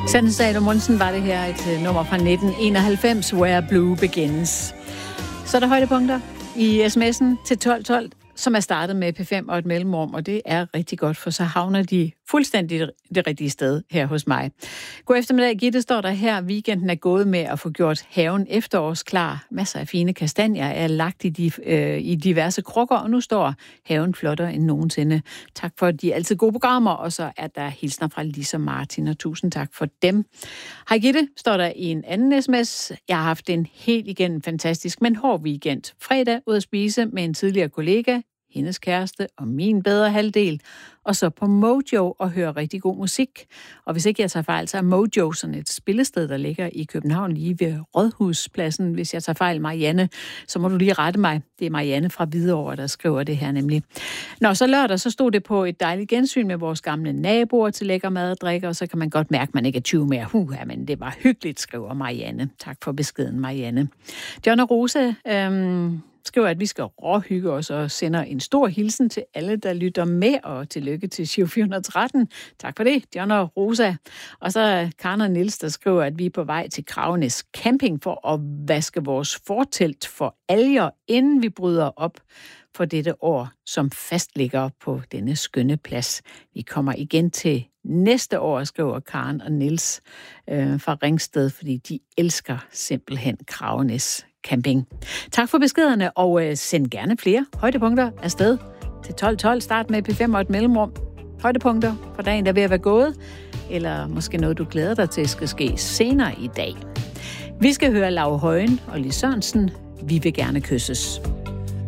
Sanne Salomonsen var det her, et nummer fra 1991, Where Blue Begins. Så er der højdepunkter i sms'en til 1212, som er startet med P5 og et mellemrum, og det er rigtig godt, for så havner de fuldstændig det rigtige sted her hos mig. God eftermiddag, Gitte, står der her. Weekenden er gået med at få gjort haven efterårsklar. Masser af fine kastanjer er lagt i diverse krukker, og nu står haven flottere end nogensinde. Tak for de altid gode programmer, og så er der hilsner fra Lisa Martin, og tusind tak for dem. Hej Gitte, står der i en anden sms. Jeg har haft en helt igen fantastisk, men hård weekend. Fredag ud at spise med en tidligere kollega, hendes kæreste og min bedre halvdel, og så på Mojo og høre rigtig god musik. Og hvis ikke jeg tager fejl, så er Mojo sådan et spillested, der ligger i København lige ved Rådhuspladsen. Hvis jeg tager fejl, Marianne, så må du lige rette mig. Det er Marianne fra Hvidovre, der skriver det her nemlig. Nå, så lørdag, så stod det på et dejligt gensyn med vores gamle naboer til lækker mad og drikke, og så kan man godt mærke, at man ikke er 20 mere. Men det var hyggeligt, skriver Marianne. Tak for beskeden, Marianne. John og Rosa skriver, at vi skal råhygge os og sender en stor hilsen til alle, der lytter med, og tillykke til Giro 413. Tak for det, John og Rosa. Og så er Karen og Niels, der skriver, at vi er på vej til Kravenes Camping for at vaske vores fortelt for alger, inden vi bryder op for dette år, som fastligger på denne skønne plads. Vi kommer igen til næste år, skriver Karen og Niels fra Ringsted, fordi de elsker simpelthen Kravenes Camping. Tak for beskederne, og send gerne flere højdepunkter afsted til 1212. Start med P5 og et mellemrum. Højdepunkter for dagen, der er ved at være gået, eller måske noget, du glæder dig til, skal ske senere i dag. Vi skal høre Lau Højen og Lis Sørensen. Vi vil gerne kysses.